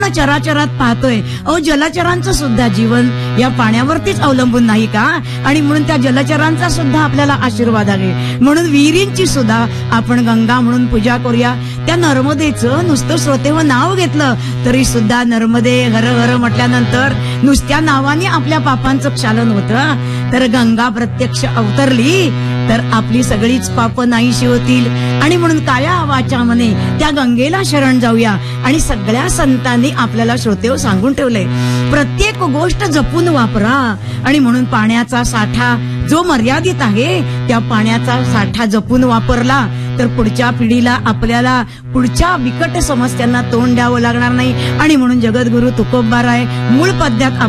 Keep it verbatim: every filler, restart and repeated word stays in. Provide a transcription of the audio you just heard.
चराचरात पाहतोय. अहो, जलचरांचं सुद्धा जीवन या पाण्यावरतीच अवलंबून नाही का? आणि म्हणून त्या जलचरांचा सुद्धा आपल्याला आशीर्वाद आहे. म्हणून विहिरींची सुद्धा आपण गंगा म्हणून पूजा करूया. त्या नर्मदेचं नुसतं श्रोतेव नाव घेतलं तरी सुद्धा नर्मदे हर हर म्हटल्यानंतर नुसत्या नावाने आपल्या पापांचं क्षालन होतं. तर गंगा प्रत्यक्ष अवतरली तर आपली सगळीच पापं नाहीशी होतील. आणि म्हणून काया वाचा म्हणे त्या गंगेला शरण जाऊया. आणि सगळ्या संतांनी आपल्याला श्रोतेव सांगून ठेवलंय, प्रत्येक गोष्ट जपून वापरा. आणि म्हणून पाण्याचा साठा जो मर्यादित आहे त्या पाण्याचा साठा जपून वापरला तर पुढच्या पिढीला आपल्याला पुढच्या बिकट समस्यांना तोंड द्यावं लागणार नाही. आणि म्हणून जगद्गुरु तुकोबाराय मूळ पद्यात